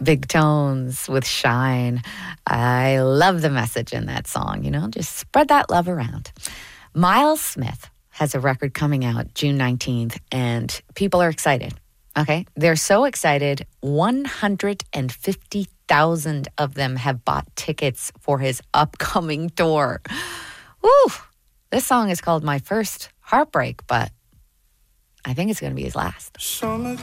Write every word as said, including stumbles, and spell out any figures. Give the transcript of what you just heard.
Big Tones with Shine. I love the message in that song, you know, just spread that love around. Miles Smith has a record coming out June nineteenth, and people are excited, okay? They're so excited, one hundred fifty thousand of them have bought tickets for his upcoming tour. Woo! This song is called My First Heartbreak, but I think it's going to be his last. Summer